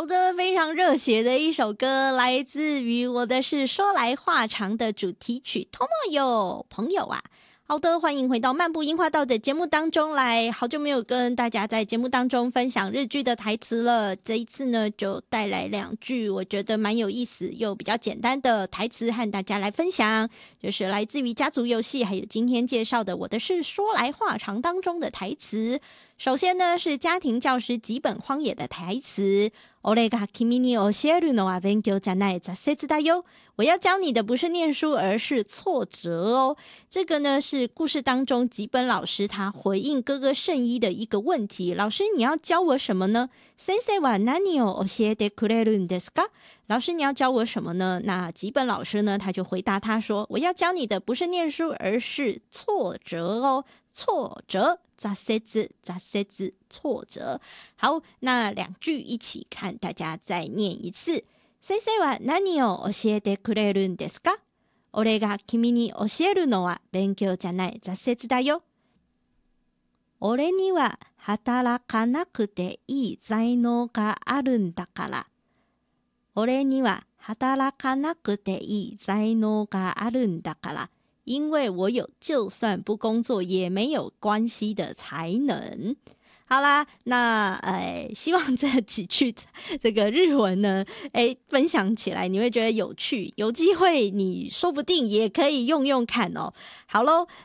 好的，非常热血的一首歌，来自于我的是说来话长的主题曲 Tomoyo 朋友啊。好的，欢迎回到漫步樱花道的节目当中来。好久没有跟大家在节目当中分享日剧的台词了，这一次呢就带来2句我觉得蛮有意思又比较简单的台词和大家来分享，就是来自于家族游戏还有今天介绍的我的是说来话长当中的台词。首先呢是家庭教师吉本荒野的台词，俺が君に教えるのは勉強じゃない挫折だよ。我要教你的不是念书，而是挫折哦。这个呢是故事当中吉本老师他回应哥哥圣一的一个问题，老师你要教我什么呢？先生は何を教えてくれるんですか？老师你要教我什么呢？那吉本老师呢他就回答他说，我要教你的不是念书，而是挫折哦。挫折挫折挫折。好，那2句一起看，大家再念一次。先生は何を教えてくれるんですか？俺が君に教えるのは勉強じゃない挫折だよ。俺には働かなくていい才能があるんだから。俺には働かなくていい才能があるんだから。因为我有就算不工作也没有关系的才能。好啦，那希望这几句这个日文呢，分享起来你会觉得有趣，有机会你说不定也可以用用看哦。好咯，